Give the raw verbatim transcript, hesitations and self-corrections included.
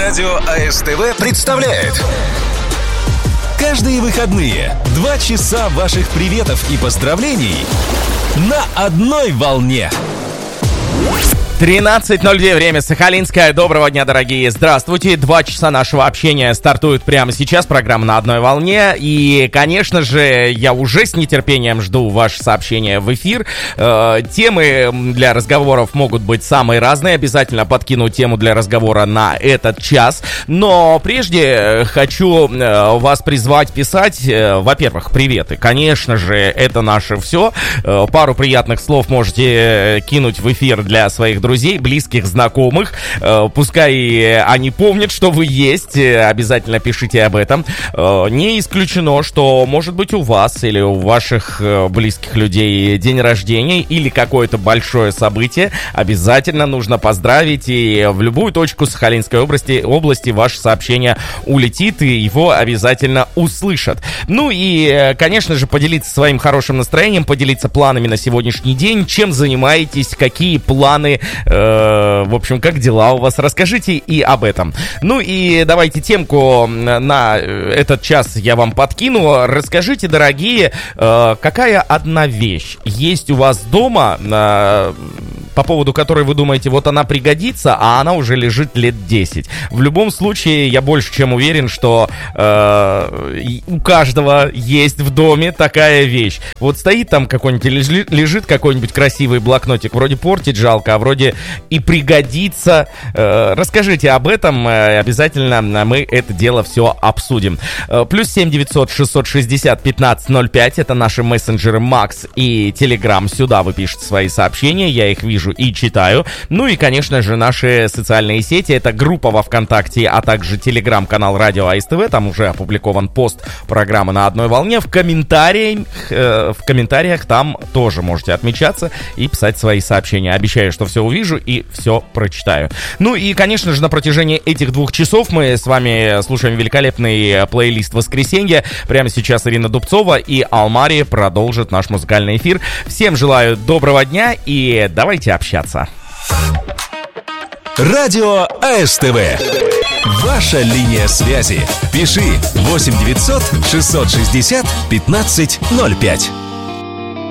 Радио АСТВ представляет каждые выходные два часа ваших приветов и поздравлений на одной волне. тринадцать ноль две, время Сахалинское. Доброго дня, дорогие. Здравствуйте. Два часа нашего общения стартуют прямо сейчас. Программа «На одной волне». И, конечно же, я уже с нетерпением жду ваше сообщение в эфир. Э, темы для разговоров могут быть самые разные. Обязательно подкину тему для разговора на этот час. Но прежде хочу э, вас призвать писать. Э, во-первых, приветы. Конечно же, это наше все. Э, пару приятных слов можете кинуть в эфир для своих друзей. друзей, близких, знакомых. Э, пускай они помнят, что вы есть. Обязательно пишите об этом. Э, не исключено, что может быть у вас или у ваших э, близких людей день рождения или какое-то большое событие. Обязательно нужно поздравить. И в любую точку Сахалинской области, области ваше сообщение улетит, и его обязательно услышат. Ну и, конечно же, поделиться своим хорошим настроением, поделиться планами на сегодняшний день. Чем занимаетесь, какие планы. В общем, как дела у вас? Расскажите и об этом. Ну и давайте темку на этот час я вам подкину. Расскажите, дорогие, какая одна вещь есть у вас дома, по поводу которой вы думаете, вот она пригодится, а она уже лежит лет десять. В любом случае, я больше чем уверен, что э, у каждого есть в доме такая вещь. Вот стоит там какой-нибудь, лежит какой-нибудь красивый блокнотик, вроде портить жалко, а вроде и пригодится. Э, расскажите об этом, э, обязательно мы это дело все обсудим. Э, плюс семь девятьсот шестьсот шестьдесят пятнадцать ноль пять, это наши мессенджеры Макс и Телеграм. Сюда вы пишете свои сообщения, я их вижу и читаю. Ну и, конечно же, наши социальные сети. Это группа во ВКонтакте, а также Телеграм-канал Радио АСТВ. Там уже опубликован пост программы «На одной волне». В комментариях, э, в комментариях там тоже можете отмечаться и писать свои сообщения. Обещаю, что все увижу и все прочитаю. Ну и, конечно же, на протяжении этих двух часов мы с вами слушаем великолепный плейлист воскресенья. Прямо сейчас Ирина Дубцова и Алмари продолжат наш музыкальный эфир. Всем желаю доброго дня и давайте общаться. Радио АСТВ. Ваша линия связи. Пиши восемь девятьсот шестьсот шестьдесят пятнадцать ноль пять.